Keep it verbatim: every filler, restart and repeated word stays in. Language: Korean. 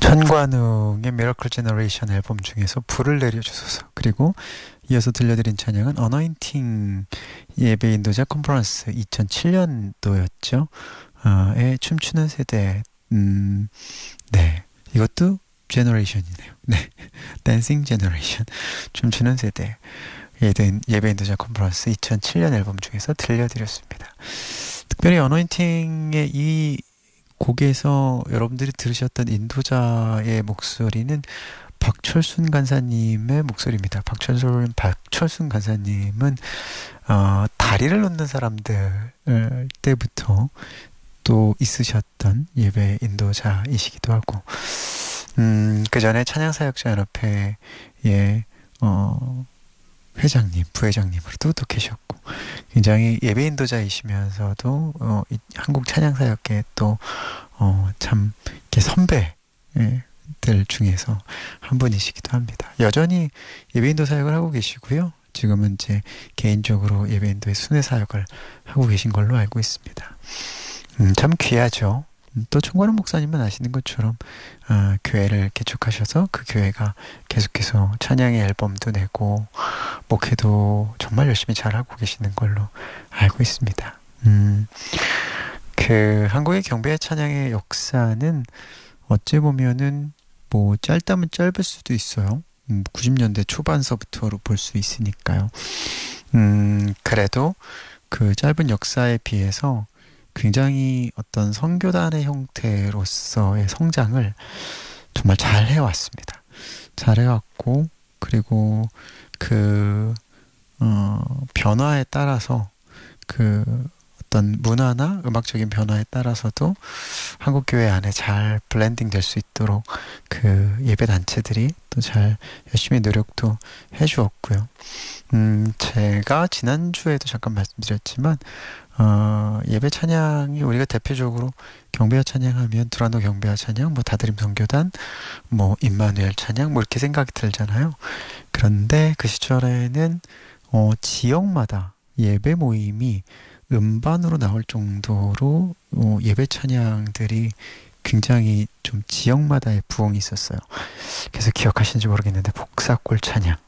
천관웅의 미러클 제너레이션 앨범 중에서 불을 내려주소서, 그리고 이어서 들려드린 찬양은 어너인팅 예배 인도자 컨퍼런스 이천칠 년도였죠. 어, 의 춤추는 세대. 음, 네, 이것도 제너레이션이네요. 네, 댄싱 제너레이션, 춤추는 세대 예배 인도자 컨퍼런스 이천칠 년 앨범 중에서 들려드렸습니다. 특별히 어너인팅의 이 곡에서 여러분들이 들으셨던 인도자의 목소리는 박철순 간사님의 목소리입니다. 박철순, 박철순 간사님은 어, 다리를 놓는 사람들 때부터 또 있으셨던 예배 인도자이시기도 하고, 음, 그 전에 찬양사역자연합회의 어, 회장님, 부회장님으로도 또 계셨고, 굉장히 예배 인도자이시면서도 어, 이 한국 찬양사역계 또 어, 참 이렇게 선배들 중에서 한 분이시기도 합니다. 여전히 예배 인도 사역을 하고 계시고요. 지금은 이제 개인적으로 예배 인도의 순회 사역을 하고 계신 걸로 알고 있습니다. 음, 참 귀하죠. 또 총괄원 목사님은 아시는 것처럼 어, 교회를 개척하셔서 그 교회가 계속해서 찬양의 앨범도 내고 목회도 정말 열심히 잘하고 계시는 걸로 알고 있습니다. 음, 그 한국의 경배 찬양의 역사는 어찌 보면은 뭐 짧다면 짧을 수도 있어요. 음, 구십 년대 초반서부터로 볼 수 있으니까요. 음, 그래도 그 짧은 역사에 비해서 굉장히 어떤 선교단의 형태로서의 성장을 정말 잘 해왔습니다. 잘 해왔고, 그리고 그 어, 변화에 따라서 그 어떤 문화나 음악적인 변화에 따라서도 한국 교회 안에 잘 블렌딩 될 수 있도록 그 예배 단체들이 또 잘 열심히 노력도 해주었고요. 음, 제가 지난주에도 잠깐 말씀드렸지만 어, 예배 찬양이 우리가 대표적으로 경배와 찬양하면 두란노 경배와 찬양, 뭐 다드림 선교단, 뭐 임마누엘 찬양, 뭐 이렇게 생각이 들잖아요. 그런데 그 시절에는 어, 지역마다 예배 모임이 음반으로 나올 정도로 어, 예배 찬양들이 굉장히 좀 지역마다의 부흥이 있었어요. 그래서 기억하시는지 모르겠는데 복사골 찬양,